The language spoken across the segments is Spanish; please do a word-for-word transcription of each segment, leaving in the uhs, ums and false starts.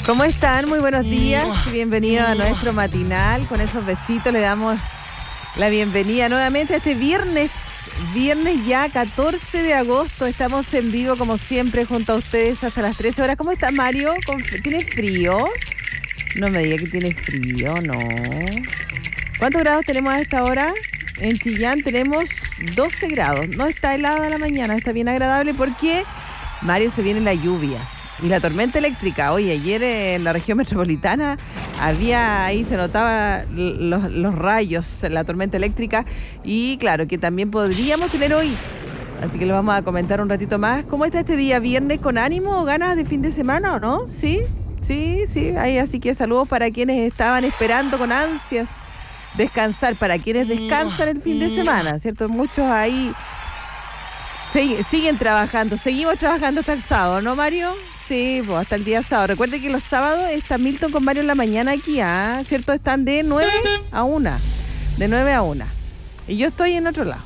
¿Cómo están? Muy buenos días. Bienvenidos a nuestro matinal. Con esos besitos le damos la bienvenida nuevamente a este viernes. Viernes ya, catorce de agosto. Estamos en vivo como siempre junto a ustedes hasta las trece horas. ¿Cómo está Mario? ¿Tiene frío? No me diga que tiene frío, no. ¿Cuántos grados tenemos a esta hora? En Chillán tenemos doce grados. No está helada la mañana, está bien agradable porque, Mario, se viene la lluvia. Y la tormenta eléctrica. Oye, ayer en la región metropolitana había, ahí se notaba los, los rayos, la tormenta eléctrica. Y claro, que también podríamos tener hoy. Así que lo vamos a comentar un ratito más. ¿Cómo está este día? ¿Viernes con ánimo o ganas de fin de semana o no? ¿Sí? Sí, sí. Ahí, así que saludos para quienes estaban esperando con ansias descansar. Para quienes descansan el fin de semana, ¿cierto? Muchos ahí siguen trabajando. Seguimos trabajando hasta el sábado, ¿no, Mario? Sí, pues hasta el día sábado. Recuerde que los sábados está Milton con Mario en la mañana aquí, ¿ah? ¿Cierto? Están de nueve a una. De nueve a una. Y yo estoy en otro lado.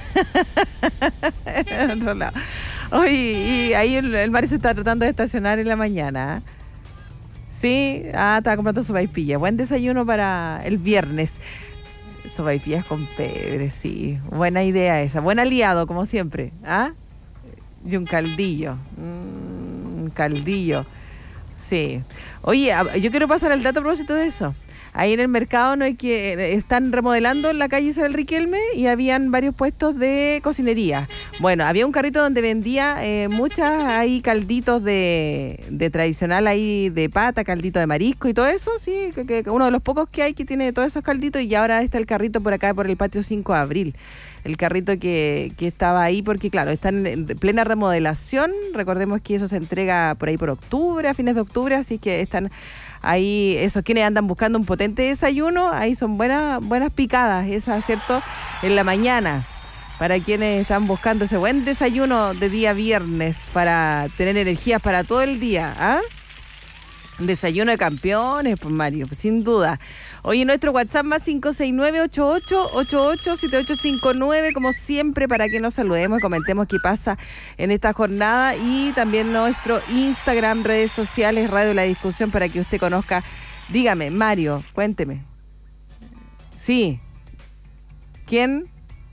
En otro lado. Oye, y ahí el, el Mario se está tratando de estacionar en la mañana. Sí, ah, estaba comprando sopaipillas. Buen desayuno para el viernes. Sopaipillas con pebre, sí. Buena idea esa. Buen aliado, como siempre. ¿Ah? Y un caldillo. Mm. Caldillo, sí. Oye, yo quiero pasar al dato a propósito de eso. Ahí en el mercado no hay que están remodelando en la calle Isabel Riquelme y habían varios puestos de cocinería. Bueno, había un carrito donde vendía eh, muchas ahí calditos de, de tradicional ahí de pata, caldito de marisco y todo eso, sí, que, que uno de los pocos que hay que tiene todos esos calditos y ahora está el carrito por acá por el patio cinco de abril. El carrito que, que estaba ahí porque, claro, están en plena remodelación. Recordemos que eso se entrega por ahí por octubre, a fines de octubre, así que están ahí, esos quienes andan buscando un potente desayuno, ahí son buenas buenas picadas, esas, ¿cierto? En la mañana, para quienes están buscando ese buen desayuno de día viernes para tener energías para todo el día, ¿ah? Desayuno de campeones, pues Mario, sin duda. Oye, nuestro WhatsApp más cinco seis nueve, ocho ocho ocho ocho, siete ocho cinco nueve, como siempre, para que nos saludemos y comentemos qué pasa en esta jornada. Y también nuestro Instagram, redes sociales, Radio La Discusión, para que usted conozca. Dígame, Mario, cuénteme. Sí. ¿Quién?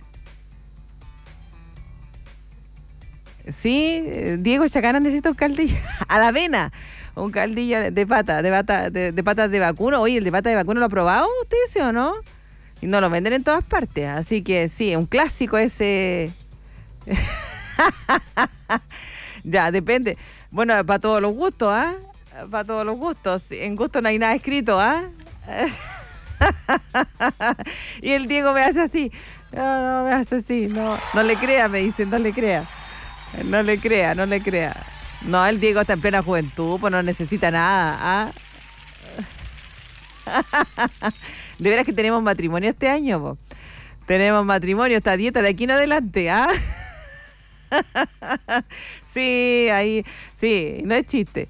Sí, Diego Chacana necesita un caldillo. A la avena. Un caldillo de pata, de pata, de, de patas de vacuno. Oye, ¿el de pata de vacuno lo ha probado usted, sí o no? Y no lo venden en todas partes. Así que sí, un clásico ese. Ya, depende. Bueno, para todos los gustos, ¿ah? ¿eh? Para todos los gustos. En gusto no hay nada escrito, ¿ah? ¿eh? Y el Diego me hace así. No, no, me hace así. No, no le crea, me dicen, no le crea. No le crea, no le crea. No, el Diego está en plena juventud, pues no necesita nada. ¿Ah? De veras que tenemos matrimonio este año, po. Tenemos matrimonio, esta dieta de aquí en adelante, ¿ah? Sí, ahí, sí, no es chiste.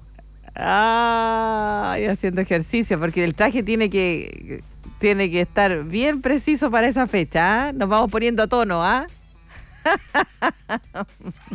Ah, y haciendo ejercicio, porque el traje tiene que, tiene que estar bien preciso para esa fecha, ¿ah? Nos vamos poniendo a tono, ¿ah?